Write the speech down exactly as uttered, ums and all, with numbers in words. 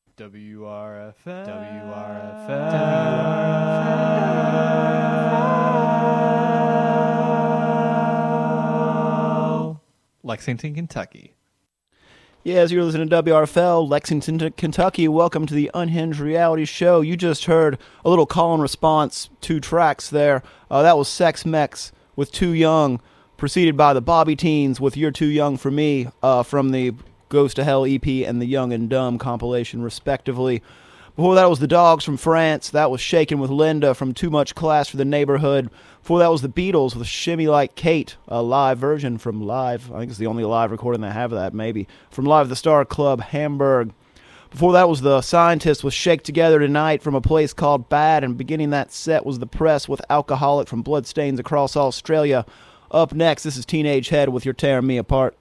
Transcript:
W R F L. W R F L. Lexington, Kentucky. Yeah, as you're listening to W R F L, Lexington, Kentucky, welcome to the Unhinged Reality Show. You just heard a little call and response, two tracks there. Uh, that was Sex Mex with Too Young, preceded by the Bobby Teens with You're Too Young for Me uh, from the Goes to Hell E P and the Young and Dumb compilation, respectively. Before that was the Dogs from France. That was Shakin' with Linda from Too Much Class for the Neighborhood. Before that was the Beatles with Shimmy Like Kate, a live version from Live. I think it's the only live recording they have of that, maybe. From Live at the Star Club, Hamburg. Before that was the Scientists with Shake Together Tonight from a place called Bad. And beginning that set was the Press with Alcoholic from Bloodstains Across Australia. Up next, this is Teenage Head with You're Tearing Me Apart.